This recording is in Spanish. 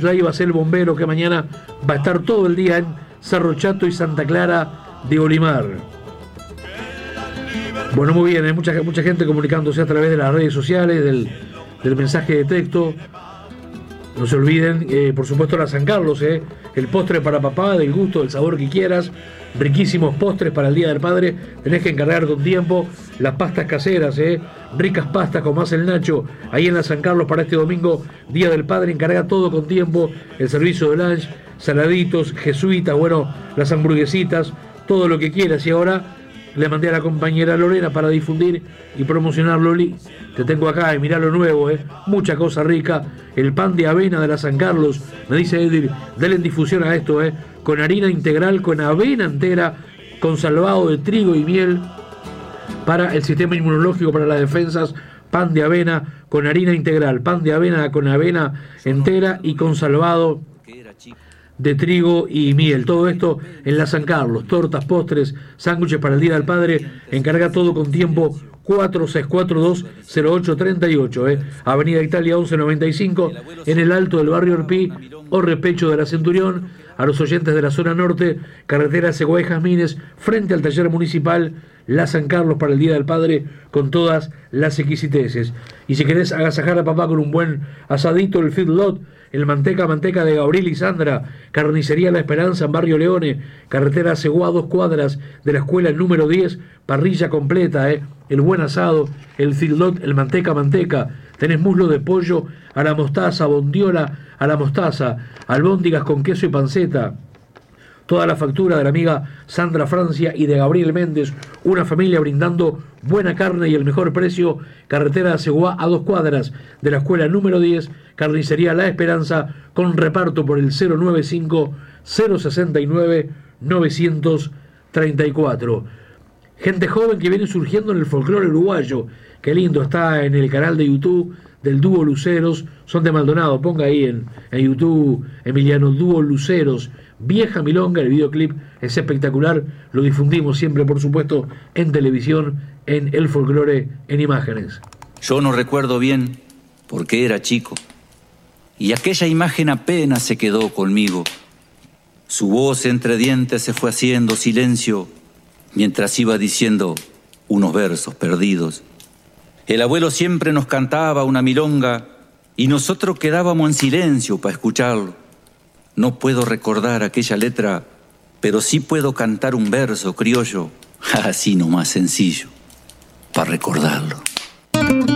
Slay va a ser el bombero que mañana va a estar todo el día en Cerro Chato y Santa Clara de Olimar. Bueno, muy bien, hay mucha gente comunicándose a través de las redes sociales, del mensaje de texto. No se olviden, por supuesto, la San Carlos, el postre para papá, del gusto, del sabor que quieras. Riquísimos postres para el Día del Padre. Tenés que encargar con tiempo las pastas caseras, ricas pastas como hace el Nacho ahí en la San Carlos para este domingo, Día del Padre. Encarga todo con tiempo, el servicio de lunch, saladitos, jesuitas, bueno, las hamburguesitas, todo lo que quieras. Y ahora le mandé a la compañera Lorena para difundir y promocionar, Loli. Te tengo acá, mirá lo nuevo, mucha cosa rica. El pan de avena de la San Carlos, me dice Edil, denle difusión a esto, con harina integral, con avena entera, con salvado de trigo y miel para el sistema inmunológico, para las defensas. Pan de avena con harina integral, pan de avena con avena entera y con salvado de trigo y miel. Todo esto en la San Carlos. Tortas, postres, sándwiches para el Día del Padre. Encarga todo con tiempo. 4642-0838, Avenida Italia 1195, en el Alto del Barrio Orpí o Repecho de la Centurión. A los oyentes de la zona norte, carretera Seguay Jazmines, frente al taller municipal, la San Carlos para el Día del Padre, con todas las exquisiteces. Y si querés agasajar a papá con un buen asadito, el Feedlot, el manteca de Gabriel y Sandra, carnicería La Esperanza en Barrio Leone, carretera Seguá, 2 cuadras de la escuela número 10, parrilla completa, el buen asado, el Feedlot, el manteca, tenés muslo de pollo a la mostaza, bondiola a la mostaza, albóndigas con queso y panceta. Toda la factura de la amiga Sandra Francia y de Gabriel Méndez, una familia brindando buena carne y el mejor precio. Carretera de Seguá, a 2 cuadras de la escuela número 10, carnicería La Esperanza, con reparto por el 095-069-934. Gente joven que viene surgiendo en el folclore uruguayo. Qué lindo, está en el canal de YouTube del dúo Luceros, son de Maldonado. Ponga ahí en YouTube Emiliano Dúo Luceros, Vieja Milonga. El videoclip es espectacular, lo difundimos siempre, por supuesto, en televisión, en el folclore en imágenes. Yo no recuerdo bien porque era chico, y aquella imagen apenas se quedó conmigo. Su voz entre dientes se fue haciendo silencio mientras iba diciendo unos versos perdidos. El abuelo siempre nos cantaba una milonga y nosotros quedábamos en silencio para escucharlo. No puedo recordar aquella letra, pero sí puedo cantar un verso criollo, así nomás sencillo, para recordarlo.